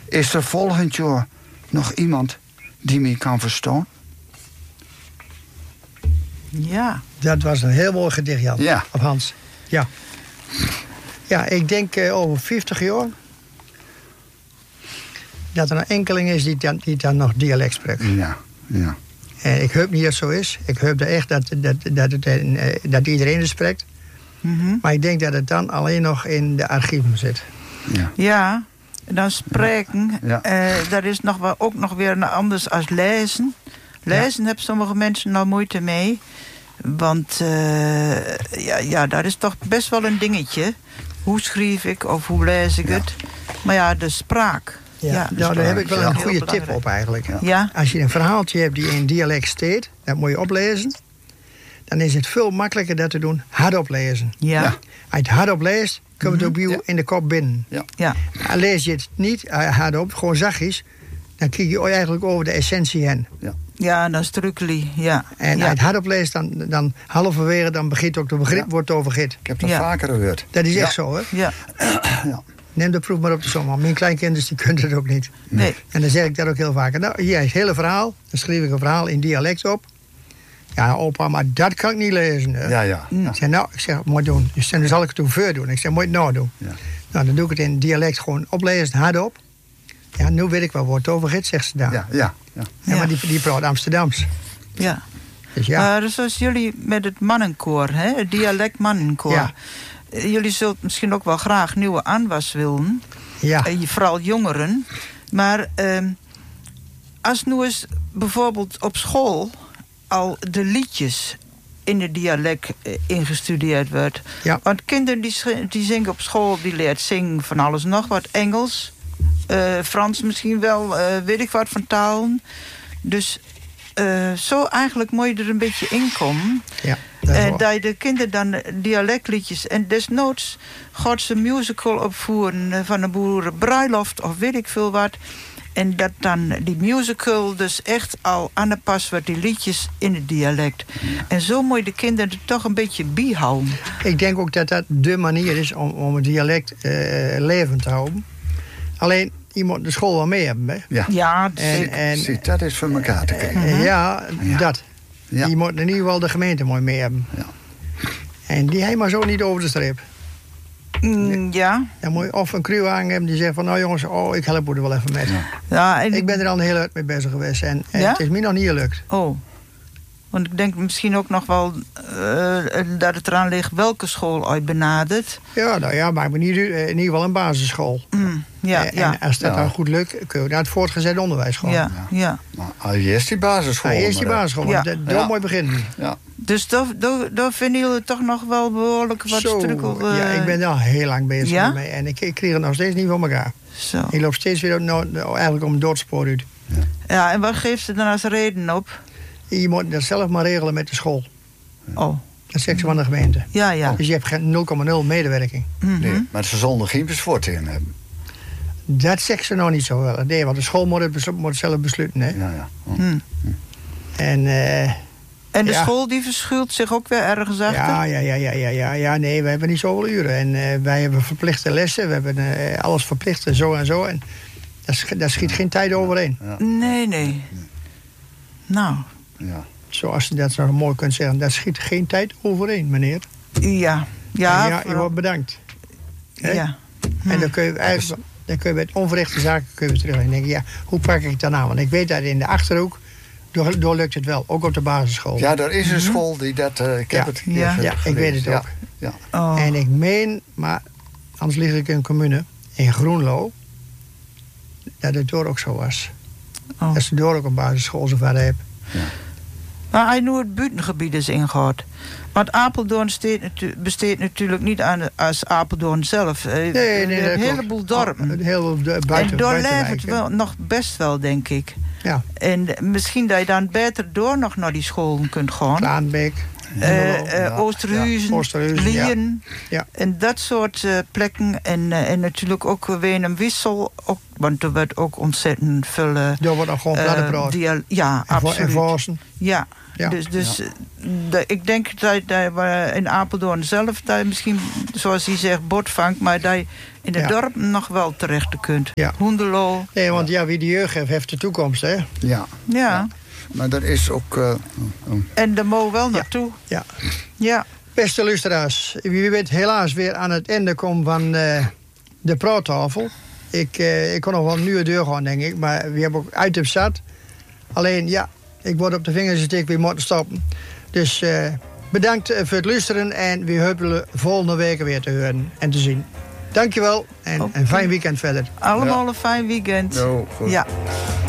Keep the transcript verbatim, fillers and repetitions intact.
Is er volgend jaar nog iemand die me kan verstaan? Ja. Dat was een heel mooi gedicht, Jan. Ja. Of Hans. Ja. Ja, ik denk uh, over vijftig jaar... dat er een enkeling is die dan, die dan nog dialect spreekt. Ja, ja. En ik hoop niet dat het zo is. Ik hoop dat echt dat, dat, dat, het, uh, dat iedereen het spreekt. Mm-hmm. Maar ik denk dat het dan alleen nog in de archieven zit. Ja. Ja, dan spreken. Ja. Uh, dat is nog wel, ook nog weer anders als lezen. Lezen ja. hebben sommige mensen nou moeite mee. Want uh, ja, ja, dat is toch best wel een dingetje. Hoe schrijf ik of hoe lees ik ja. het? Maar ja, de spraak. Ja, ja nou, daar heb ik wel een goede tip op eigenlijk. Ja. Ja? Als je een verhaaltje hebt die in dialect staat, dat moet je oplezen. Dan is het veel makkelijker dat te doen hardop lezen. Ja. Ja. Als je het hardop leest, komt het Mm-hmm. opnieuw Ja. in de kop binnen. Ja. Ja. Maar lees je het niet hardop, gewoon zachtjes, dan kijk je eigenlijk over de essentie heen. Ja. Ja, dan strukkeli, ja. En ja. als je het hardop leest, dan, dan halverwege dan begint ook de begrip, Ja. wordt overgit. Ik heb dat Ja. vaker gehoord. Dat is Ja. echt zo, hè? Ja. Ja. Neem de proef maar op de som. Want mijn kleinkinderen die kunnen het ook niet. Nee. En dan zeg ik dat ook heel vaak. Nou, hier is het hele verhaal. Dan schreef ik een verhaal in dialect op. Ja, opa, maar dat kan ik niet lezen. Hè? Ja, ja. ja. Ik zeg, nou, ik zeg, moet doen. Dus dan zal ik het toen voor doen. Ik zeg, moet je het nou doen? Ja. Nou, dan doe ik het in dialect gewoon oplezen, hardop. Ja, nu weet ik wel wat het over gaat, zegt ze daar. Ja, ja, ja. Ja, maar die, die praat Amsterdams. Ja. Dus ja. Maar zoals jullie met het mannenkoor, hè? Het dialect mannenkoor. Ja. Jullie zult misschien ook wel graag nieuwe aanwas willen. Ja. Uh, vooral jongeren. Maar uh, als nu eens bijvoorbeeld op school al de liedjes in het dialect uh, ingestudeerd wordt. Ja. Want kinderen die, die zingen op school, die leert zingen van alles nog wat. Engels, uh, Frans misschien wel, uh, weet ik wat van talen. Dus uh, zo eigenlijk moet je er een beetje in komen. Ja, dat is En waar. dat je de kinderen dan dialectliedjes... en desnoods gaat ze een musical opvoeren van een boerenbruiloft of weet ik veel wat. En dat dan die musical dus echt al aangepast wordt, die liedjes in het dialect. En zo moet je de kinderen er toch een beetje bijhouden. Ik denk ook dat dat de manier is om, om het dialect uh, levend te houden. Alleen, je moet de school wel mee hebben. Hè? Ja. Ja, En, en, Zie, dat is voor elkaar te kijken. uh, ja, Ja. dat. Ja. Die moet in ieder geval de gemeente mooi mee hebben. Ja. En die helemaal zo niet over de streep. mm, ja. Dan moet je of een crew aan hebben die zegt van... nou jongens, oh, ik help er wel even met. Ja. ja en Ik ben er al een hele tijd mee bezig geweest. En, en Ja? het is me nog niet gelukt. Oh. Want ik denk misschien ook nog wel uh, dat het eraan ligt welke school ooit benadert. Ja, nou ja, maar in ieder, in ieder geval een basisschool. Mm, ja, en, ja. en als dat Ja. dan goed lukt, kun je naar het voortgezet onderwijs gaan. Ja, ja. Maar al eerst die basisschool. Nou, eerst die maar, eh, basisschool, Ja. want daar Ja. moet je beginnen. Ja. Dus daar, daar, daar vinden jullie toch nog wel behoorlijk wat Zo, strukkel. uh, ja, ik ben al heel lang bezig Ja? mee. En ik, ik kreeg het nog steeds niet voor elkaar. Zo. Ik loop steeds weer nou, nou, eigenlijk om het doodspoor uit. Ja, en wat geeft ze dan als reden op? Je moet dat zelf maar regelen met de school. Oh, Dat zegt ze van de gemeente. ja, ja. Dus je hebt geen nul komma nul medewerking. Mhm. Nee, maar ze zullen geen besvoort in hebben. Dat zegt ze nog niet zo wel. Nee, want de school moet het, beslu- moet het zelf besluiten. Hè? Ja, ja. Hm. Hm. En uh, En de Ja. school die verschuilt zich ook weer ergens achter? ja, ja, ja, ja, ja, ja, ja, nee, we hebben niet zoveel uren. En uh, wij hebben verplichte lessen. We hebben uh, alles verplicht en zo en zo. En daar, sch- daar schiet geen tijd overheen. Ja. Nee, nee. Nou, Ja. Zoals je dat zo mooi kunt zeggen. Daar schiet geen tijd overheen, meneer. ja. Ja, Ja, en ja je vooral- wordt bedankt. Hè? ja. En dan kun je eigenlijk... Dan kun je bij het onverrichte zaken kun je weer terug. En denken, ja, hoe pak ik het dan aan? Want ik weet dat in de Achterhoek, door, door lukt het wel. Ook op de basisschool. Ja, er is een school die dat... Uh, ik heb Ja. het een Ja. keer Ja, ik gelezen. weet het Ja. ook. Ja. Oh. En ik meen, maar anders lig ik in een commune, in Groenlo, dat het door ook zo was. Oh. Dat ze door ook een basisschool zover hebben. Maar hij nu het buitengebied is ingehoord. Want Apeldoorn steekt natu- besteedt natuurlijk niet aan als Apeldoorn zelf. Eh, Nee, nee, een dat klopt. heleboel dorpen. Een heleboel de- buiten, en door leeft het buitenwijken. wel nog best wel, denk ik. Ja, En misschien dat je dan beter door nog naar die school kunt gaan. Klaanbeek. Uh, uh, ja. Oosterhuizen, Ja, Oosterhuizen, Lien. ja. Ja. En dat soort uh, plekken. En, uh, en natuurlijk ook Weenum-Wissel. Ook, want er werd ook ontzettend veel... Uh, Daar wordt ook gewoon plattenbrood. Uh, ja, ja, en absoluut. En Voorsen. Ja. Ja. Dus, dus Ja. De, ik denk dat, dat we in Apeldoorn zelf... dat je misschien, zoals hij zegt, bot vangt... maar dat je in het Ja. dorp nog wel terecht kunt. Ja. Hoendelo. Nee, want ja, wie de jeugd heeft, heeft de toekomst, hè? Ja. Ja. Ja. Maar er is ook... Uh, oh. En daar mogen we wel naartoe. Ja. Ja. Beste luisteraars, wie weet helaas weer aan het einde komen van uh, de praattafel. Ik, uh, ik kon nog wel een nieuwe deur gaan, denk ik. Maar we hebben ook items zat. Alleen, ja, ik word op de vingers getikt, we moeten stoppen. Dus uh, bedankt voor het luisteren en we hopen volgende week weer te horen en te zien. Dankjewel en Okay. een fijn weekend verder. Allemaal Ja. een fijn weekend. Jo, goed. Ja.